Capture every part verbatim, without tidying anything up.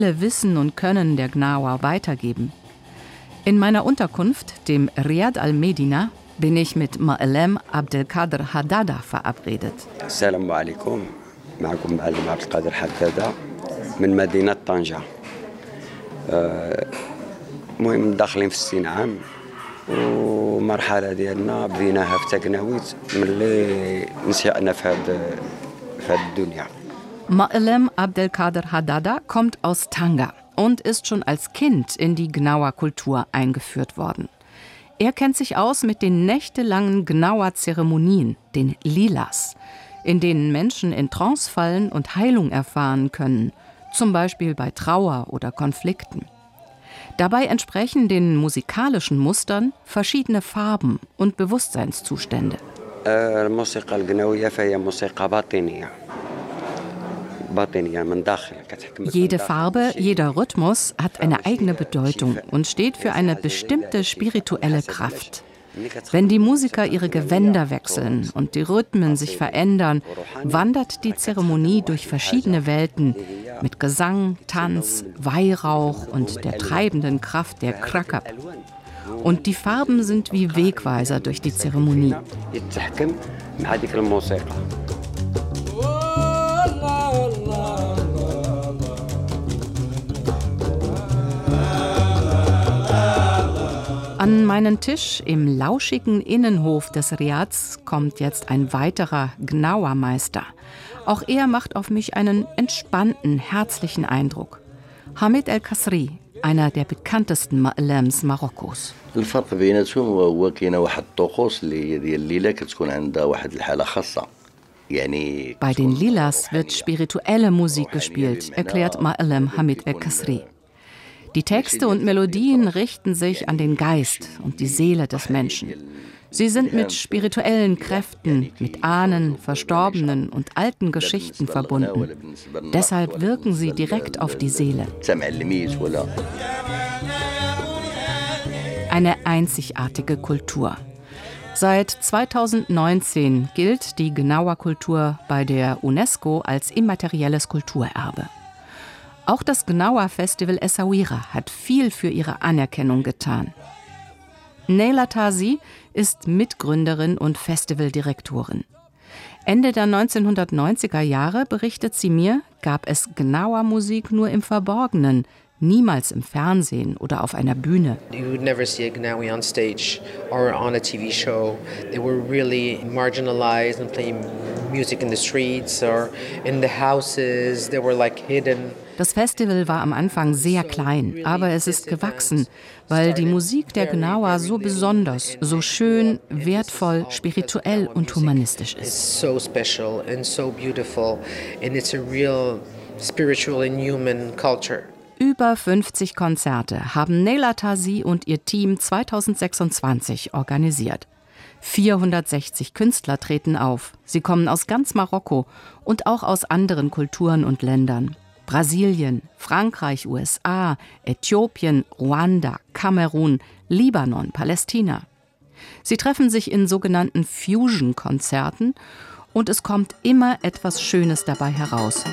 Wissen und Können der Gnawa weitergeben. In meiner Unterkunft, dem Riad al-Medina, bin ich mit Ma'alem Abdelkader Haddada verabredet. Assalamu alaikum, معكم معلم عبد القادر حدادة من مدينة طنجة. المهم داخلين في السين عام ومرحلة ديالنا بديناها في تقناويت ملي نشأنا في هاد في هاد الدنيا. Ma'alem Abdelkader Haddada kommt aus Tanga und ist schon als Kind in die Gnawa-Kultur eingeführt worden. Er kennt sich aus mit den nächtelangen Gnawa-Zeremonien, den Lilas, in denen Menschen in Trance fallen und Heilung erfahren können, zum Beispiel bei Trauer oder Konflikten. Dabei entsprechen den musikalischen Mustern verschiedene Farben und Bewusstseinszustände. الموسيقى القناوية فهي موسيقى باطنية. Jede Farbe, jeder Rhythmus hat eine eigene Bedeutung und steht für eine bestimmte spirituelle Kraft. Wenn die Musiker ihre Gewänder wechseln und die Rhythmen sich verändern, wandert die Zeremonie durch verschiedene Welten mit Gesang, Tanz, Weihrauch und der treibenden Kraft der Krakab. Und die Farben sind wie Wegweiser durch die Zeremonie. An meinen Tisch im lauschigen Innenhof des Riads kommt jetzt ein weiterer Gnawa-Meister. Auch er macht auf mich einen entspannten, herzlichen Eindruck. Hamid El-Kasri, einer der bekanntesten Ma'alems Marokkos. Bei den Lilas wird spirituelle Musik gespielt, erklärt Ma'alem Hamid El-Kasri. Die Texte und Melodien richten sich an den Geist und die Seele des Menschen. Sie sind mit spirituellen Kräften, mit Ahnen, verstorbenen und alten Geschichten verbunden. Deshalb wirken sie direkt auf die Seele. Eine einzigartige Kultur. Seit zweitausendneunzehn gilt die Gnawa-Kultur bei der UNESCO als immaterielles Kulturerbe. Auch das Gnawa-Festival Essaouira hat viel für ihre Anerkennung getan. Neila Tazi ist Mitgründerin und Festivaldirektorin. Ende der neunzehnhundertneunziger Jahre, berichtet sie mir, gab es Gnawa-Musik nur im Verborgenen, niemals im Fernsehen oder auf einer Bühne. You would never see a Gnawi on stage or on a T V show. They were really marginalized and playing music in the streets or in the houses. They were like hidden. Das Festival war am Anfang sehr klein, aber es ist gewachsen, weil die Musik der Gnawa so besonders, so schön, wertvoll, spirituell und humanistisch ist. It's so special and so beautiful and it's a real spiritual and human culture. Über fünfzig Konzerte haben Neila Tazi und ihr Team zweitausendsechsundzwanzig organisiert. vierhundertsechzig Künstler treten auf. Sie kommen aus ganz Marokko und auch aus anderen Kulturen und Ländern. Brasilien, Frankreich, U S A, Äthiopien, Ruanda, Kamerun, Libanon, Palästina. Sie treffen sich in sogenannten Fusion-Konzerten und es kommt immer etwas Schönes dabei heraus.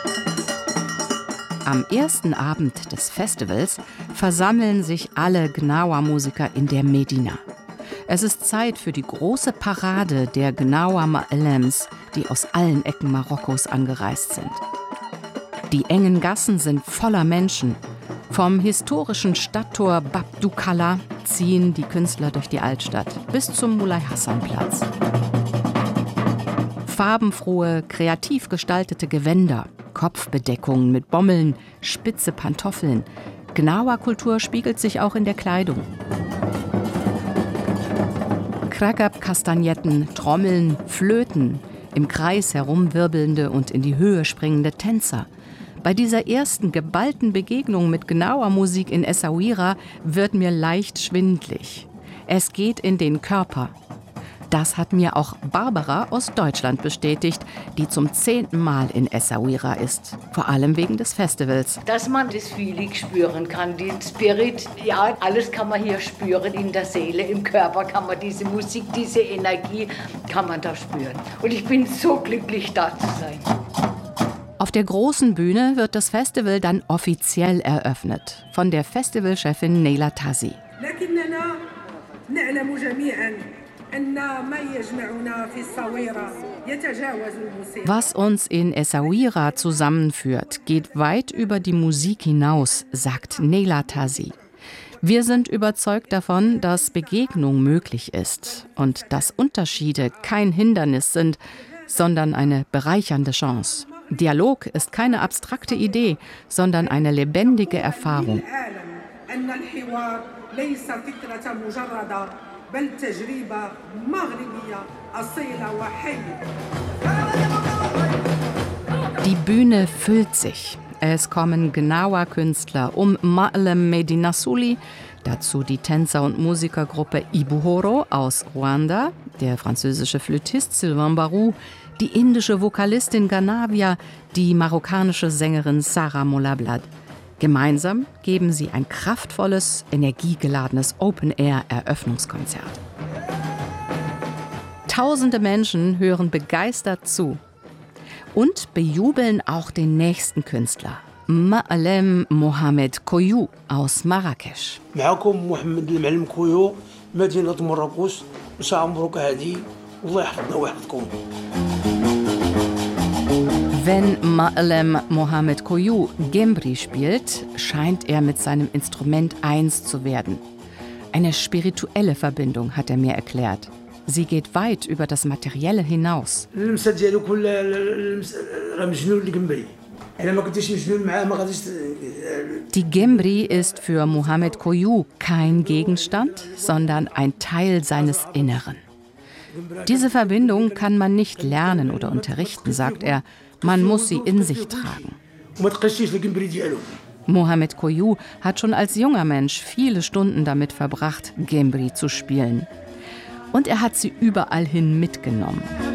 Am ersten Abend des Festivals versammeln sich alle Gnawa-Musiker in der Medina. Es ist Zeit für die große Parade der Gnawa Ma'alems, die aus allen Ecken Marokkos angereist sind. Die engen Gassen sind voller Menschen. Vom historischen Stadttor Bab Doukala ziehen die Künstler durch die Altstadt bis zum Mulay Hassan Platz. Farbenfrohe, kreativ gestaltete Gewänder, Kopfbedeckungen mit Bommeln, spitze Pantoffeln. Gnawa-Kultur spiegelt sich auch in der Kleidung. Krakab-Kastagnetten, Trommeln, Flöten, im Kreis herumwirbelnde und in die Höhe springende Tänzer. Bei dieser ersten geballten Begegnung mit Gnawa-Musik in Essaouira wird mir leicht schwindlig. Es geht in den Körper. Das hat mir auch Barbara aus Deutschland bestätigt, die zum zehnten Mal in Essaouira ist. Vor allem wegen des Festivals. Dass man das Feeling spüren kann, den Spirit, ja, alles kann man hier spüren in der Seele, im Körper kann man diese Musik, diese Energie, kann man da spüren. Und ich bin so glücklich, da zu sein. Auf der großen Bühne wird das Festival dann offiziell eröffnet von der Festivalchefin Neyla Tazzi. Was uns in Essaouira zusammenführt, geht weit über die Musik hinaus, sagt Neyla Tazzi. Wir sind überzeugt davon, dass Begegnung möglich ist und dass Unterschiede kein Hindernis sind, sondern eine bereichernde Chance. Dialog ist keine abstrakte Idee, sondern eine lebendige Erfahrung. Die Bühne füllt sich. Es kommen Gnawa-Künstler um Ma'lem Medina Souli, dazu die Tänzer- und Musikergruppe Ibuhoro aus Ruanda, der französische Flötist Sylvain Barou, die indische Vokalistin Ganavia, die marokkanische Sängerin Sarah Molablad. Gemeinsam geben sie ein kraftvolles, energiegeladenes Open-Air-Eröffnungskonzert. Tausende Menschen hören begeistert zu und bejubeln auch den nächsten Künstler, Ma'lem Mohamed Koyou aus Marrakesch. معكم محمد المعلم كويو مدينة مراكش وساعة مبروك هذه والله يحفظنا ويحفظكم. Wenn Ma'lem Mohamed Koyou Gembri spielt, scheint er mit seinem Instrument eins zu werden. Eine spirituelle Verbindung, hat er mir erklärt. Sie geht weit über das Materielle hinaus. Die Gembri ist für Mohamed Koyou kein Gegenstand, sondern ein Teil seines Inneren. Diese Verbindung kann man nicht lernen oder unterrichten, sagt er. Man muss sie in sich tragen. Mohamed Koyou hat schon als junger Mensch viele Stunden damit verbracht, Gembri zu spielen. Und er hat sie überall hin mitgenommen.